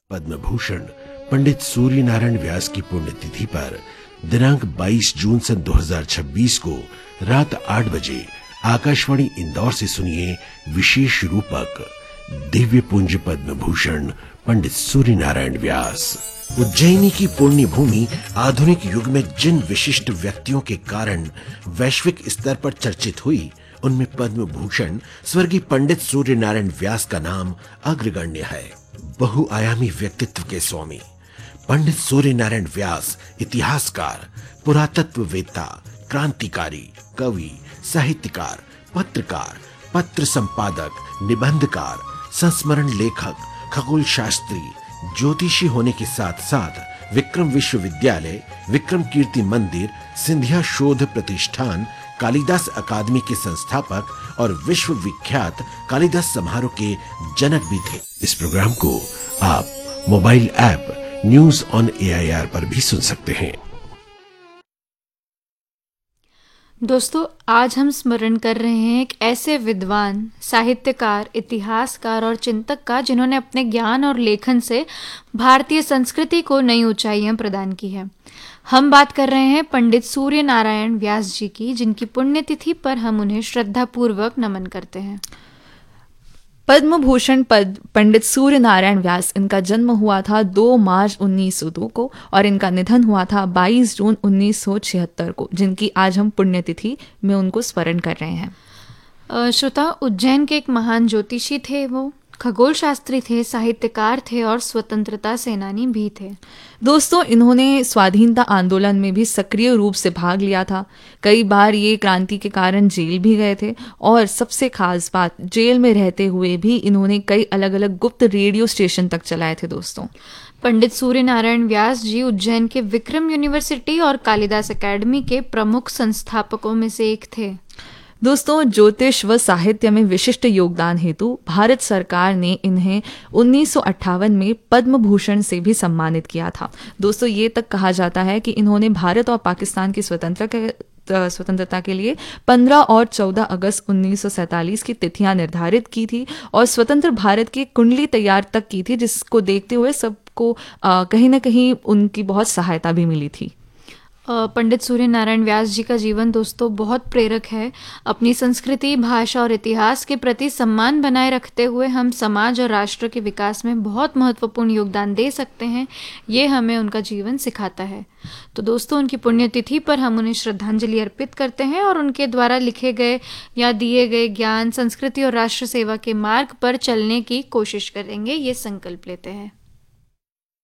पद्म भूषण पंडित सूर्य नारायण व्यास की पुण्यतिथि पर दिनांक 22 जून सन 2026 को रात 8 बजे आकाशवाणी इंदौर से सुनिए विशेष रूपक दिव्य पुंज पद्म भूषण पंडित सूर्य नारायण व्यास। उज्जैनी की पुण्य भूमि आधुनिक युग में जिन विशिष्ट व्यक्तियों के कारण वैश्विक स्तर पर चर्चित हुई, उनमें पद्म भूषण स्वर्गीय पंडित सूर्य नारायण व्यास का नाम अग्रगण्य है। बहुआयामी व्यक्तित्व के स्वामी पंडित सूर्य नारायण व्यास इतिहासकार, पुरातत्ववेत्ता, क्रांतिकारी, कवि, साहित्यकार, पत्रकार, पत्र संपादक, निबंधकार, संस्मरण लेखक, खगोल शास्त्री, ज्योतिषी होने के साथ साथ विक्रम विश्वविद्यालय, विक्रम कीर्ति मंदिर, सिंधिया शोध प्रतिष्ठान, कालिदास अकादमी के संस्थापक और विश्व विख्यात कालिदास समारोह के जनक भी थे। इस प्रोग्राम को आप mobile app news on AIR पर भी सुन सकते हैं। दोस्तों, आज हम स्मरण कर रहे हैं एक ऐसे विद्वान, साहित्यकार, इतिहासकार और चिंतक का जिन्होंने अपने ज्ञान और लेखन से भारतीय संस्कृति को नई ऊंचाइयां प्रदान की है। हम बात कर रहे हैं पंडित सूर्य नारायण व्यास जी की, जिनकी पुण्यतिथि पर हम उन्हें श्रद्धापूर्वक नमन करते हैं। पद्म भूषण पंडित सूर्य नारायण व्यास, इनका जन्म हुआ था 2 मार्च 1902 को और इनका निधन हुआ था 22 जून 1976 को, जिनकी आज हम पुण्यतिथि में उनको स्मरण कर रहे हैं। श्रोता, उज्जैन के एक महान ज्योतिषी थे, वो खगोल शास्त्री थे, साहित्यकार थे और स्वतंत्रता सेनानी भी थे। दोस्तों, इन्होंने स्वाधीनता आंदोलन में भी सक्रिय रूप से भाग लिया था। कई बार ये क्रांति के कारण जेल भी गए थे और सबसे खास बात, जेल में रहते हुए भी इन्होंने कई अलग अलग गुप्त रेडियो स्टेशन तक चलाए थे। दोस्तों, पंडित सूर्य नारायण व्यास जी उज्जैन के विक्रम यूनिवर्सिटी और कालिदास अकादमी के प्रमुख संस्थापकों में से एक थे। दोस्तों, ज्योतिष व साहित्य में विशिष्ट योगदान हेतु भारत सरकार ने इन्हें 1958 में पद्म भूषण से भी सम्मानित किया था। दोस्तों, ये तक कहा जाता है कि इन्होंने भारत और पाकिस्तान की स्वतंत्रता के लिए 15 और 14 अगस्त 1947 की तिथियां निर्धारित की थी और स्वतंत्र भारत की कुंडली तैयार तक की थी, जिसको देखते हुए सबको कहीं ना कहीं उनकी बहुत सहायता भी मिली थी। पंडित सूर्य नारायण व्यास जी का जीवन दोस्तों बहुत प्रेरक है। अपनी संस्कृति, भाषा और इतिहास के प्रति सम्मान बनाए रखते हुए हम समाज और राष्ट्र के विकास में बहुत महत्वपूर्ण योगदान दे सकते हैं, ये हमें उनका जीवन सिखाता है। तो दोस्तों, उनकी पुण्यतिथि पर हम उन्हें श्रद्धांजलि अर्पित करते हैं और उनके द्वारा लिखे गए या दिए गए ज्ञान, संस्कृति और राष्ट्र सेवा के मार्ग पर चलने की कोशिश करेंगे, ये संकल्प लेते हैं।